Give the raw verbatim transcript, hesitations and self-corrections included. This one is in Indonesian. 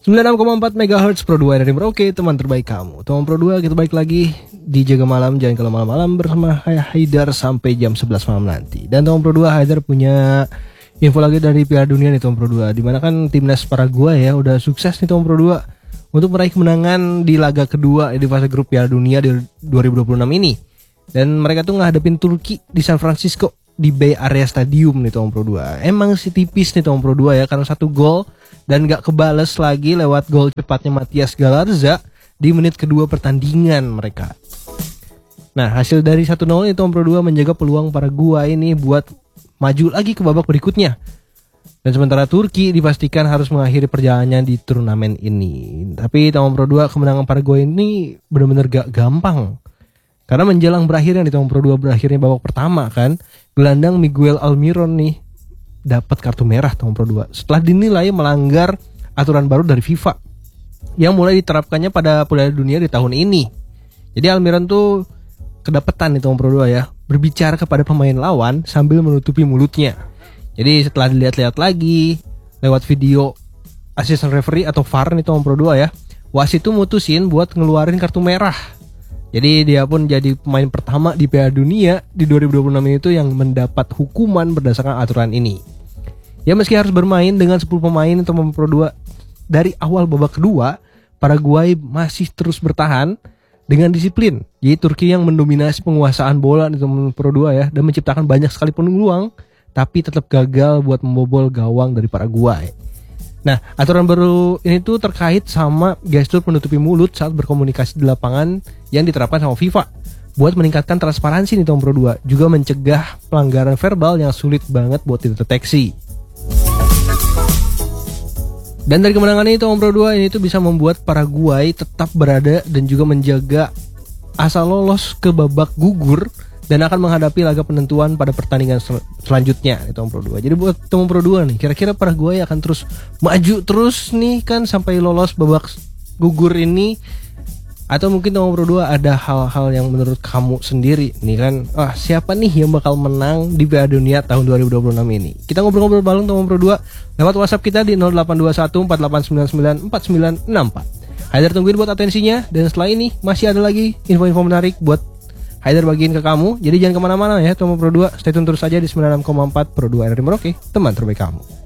sembilan puluh enam koma empat megahertz Pro dua dari Merauke, teman terbaik kamu. Teman Pro dua, kita balik lagi di Jaga Malam, jangan kalau malam-malam bersama Haidar sampai jam sebelas malam nanti. Dan teman Pro dua, Haidar punya info lagi dari Piala Dunia nih teman Pro dua. Dimana kan timnas Paraguay ya udah sukses nih teman Pro dua untuk meraih kemenangan di laga kedua di fase grup Piala Dunia di dua ribu dua puluh enam ini. Dan mereka tuh ngadepin Turki di San Francisco di Bay Area Stadium nih Tom Pro dua. Emang sih tipis nih Tom Pro dua ya, karena satu gol dan gak kebales lagi lewat gol cepatnya Matias Galarza di menit kedua pertandingan mereka. Nah, hasil dari satu nol nih Tom Pro dua menjaga peluang Paraguay ini buat maju lagi ke babak berikutnya. Dan sementara Turki dipastikan harus mengakhiri perjalanannya di turnamen ini. Tapi Tom Pro dua, kemenangan Paraguay ini benar-benar gak gampang. Karena menjelang berakhirnya di Tom Pro dua, berakhirnya babak pertama kan, gelandang Miguel Almiron nih dapat kartu merah Tom Pro dua setelah dinilai melanggar aturan baru dari FIFA yang mulai diterapkannya pada Piala Dunia di tahun ini. Jadi Almiron tuh kedapetan nih Tom Pro dua ya, berbicara kepada pemain lawan sambil menutupi mulutnya. Jadi setelah dilihat-lihat lagi lewat video assistant referee atau V A R nih Tom Pro dua ya, wasit itu mutusin buat ngeluarin kartu merah. Jadi dia pun jadi pemain pertama di Piala Dunia di dua ribu dua puluh enam ini tuh yang mendapat hukuman berdasarkan aturan ini. Ya meski harus bermain dengan sepuluh pemain untuk Pro dua dari awal babak kedua, Paraguay masih terus bertahan dengan disiplin. Jadi Turki yang mendominasi penguasaan bola di Pro dua ya, dan menciptakan banyak sekali peluang, tapi tetap gagal buat membobol gawang dari Paraguay. Nah, aturan baru ini tuh terkait sama gestur menutupi mulut saat berkomunikasi di lapangan yang diterapkan sama FIFA buat meningkatkan transparansi nih Tom Pro dua, juga mencegah pelanggaran verbal yang sulit banget buat dideteksi. Dan dari kemenangan ini Tom Pro dua ini tuh bisa membuat Paraguay tetap berada dan juga menjaga asa lolos ke babak gugur dan akan menghadapi laga penentuan pada pertandingan sel- selanjutnya di Tom Pro dua. Jadi buat Tom Pro dua nih, kira-kira Paraguay akan terus maju terus nih kan sampai lolos babak gugur ini, atau mungkin Tom Pro dua ada hal-hal yang menurut kamu sendiri nih kan, ah siapa nih yang bakal menang di Piala Dunia tahun dua ribu dua puluh enam ini? Kita ngobrol-ngobrol bareng Tom Pro dua lewat WhatsApp kita di nol delapan dua satu empat delapan sembilan sembilan empat sembilan enam empat. Haidar tungguin buat atensinya, dan setelah ini masih ada lagi info-info menarik buat Haidar bagiin ke kamu. Jadi jangan kemana-mana ya Tom Pro dua, stay tune terus saja di sembilan puluh enam koma empat Pro dua dari Merauke, teman terbaik kamu.